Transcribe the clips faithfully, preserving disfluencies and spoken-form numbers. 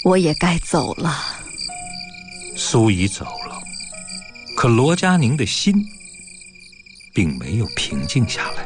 我也该走了。 苏怡走了，可罗家宁的心并没有平静下来。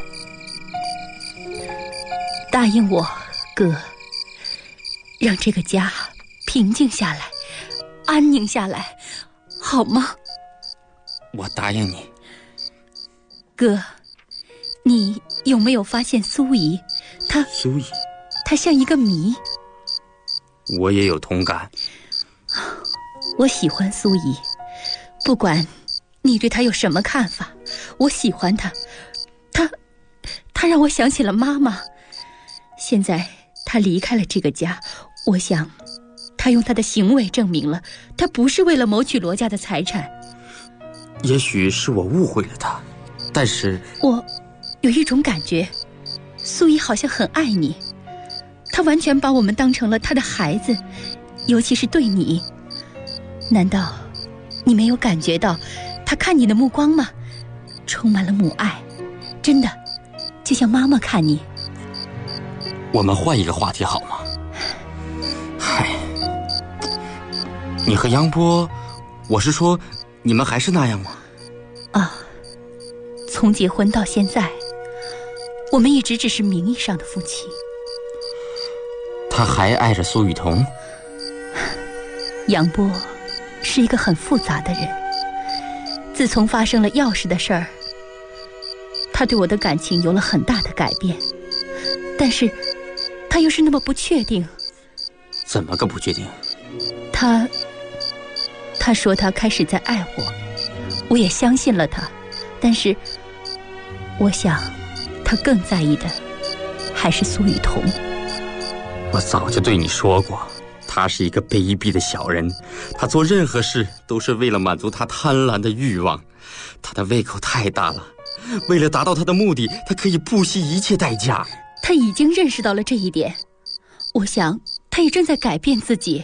答应我，哥，让这个家平静下来，安宁下来，好吗？ 我答应你。 哥，你有没有发现苏怡？她苏怡， 她像一个谜。 我也有同感。 我喜欢苏怡，不管你对她有什么看法，我喜欢她。她，她让我想起了妈妈。现在她离开了这个家，我想她用她的行为证明了她不是为了谋取罗家的财产。 也许是我误会了她，但是我有一种感觉，苏怡好像很爱你，她完全把我们当成了她的孩子，尤其是对你。难道你没有感觉到她看你的目光吗？充满了母爱，真的就像妈妈看你。 我们换一个话题好吗？嗨，你和杨波，我是说你们还是那样吗？ 啊，从结婚到现在，我们一直只是名义上的夫妻。 他还爱着苏雨桐？ 杨波是一个很复杂的人，自从发生了钥匙的事儿，他对我的感情有了很大的改变，但是他又是那么不确定。 怎么个不确定？ 他他说他开始在爱我，我也相信了他，但是我想他更在意的还是苏雨桐。 我早就对你说过，他是一个卑鄙的小人，他做任何事都是为了满足他贪婪的欲望，他的胃口太大了，为了达到他的目的，他可以不惜一切代价。 他已经认识到了这一点，我想他也正在改变自己。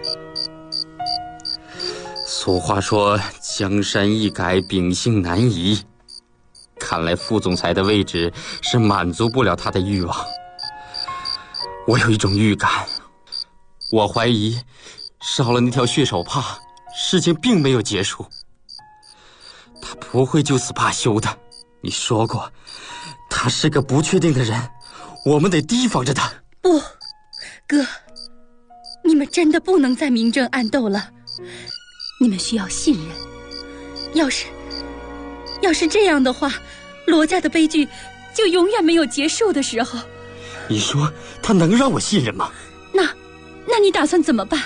俗话说江山易改，秉性难移，看来副总裁的位置是满足不了他的欲望。我有一种预感，我怀疑烧了那条血手帕，事情并没有结束。他不会就此罢休的，你说过他是个不确定的人，我们得提防着他。 不，哥，你们真的不能再明争暗斗了，你们需要信任。要是要是这样的话，罗家的悲剧就永远没有结束的时候。 你说他能让我信任吗？ 那那你打算怎么办？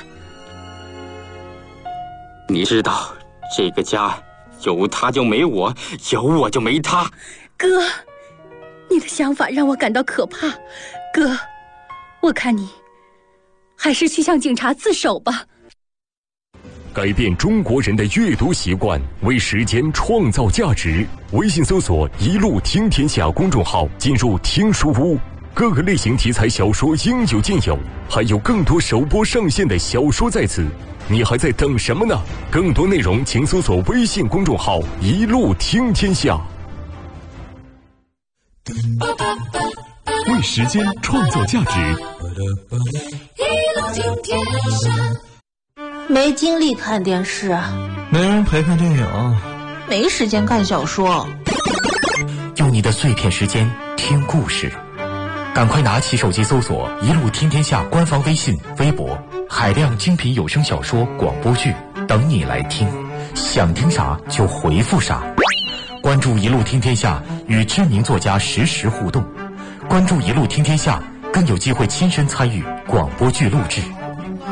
你知道这个家有他就没我，有我就没他。 哥，你的想法让我感到可怕。哥，我看你还是去向警察自首吧。 改变中国人的阅读习惯，为时间创造价值。微信搜索一路听天下公众号，进入听书屋，各个类型题材小说应有尽有，还有更多首播上线的小说在此，你还在等什么呢？更多内容请搜索微信公众号一路听天下。为时间创造价值， 一路听天下。 没精力看电视， 没人陪看电影， 没时间看小说。 用你的碎片时间听故事，赶快拿起手机搜索一路听天下官方微信微博，海量精品有声小说广播剧等你来听，想听啥就回复啥。关注一路听天下，与知名作家实时互动，关注一路听天下，更有机会亲身参与广播剧录制。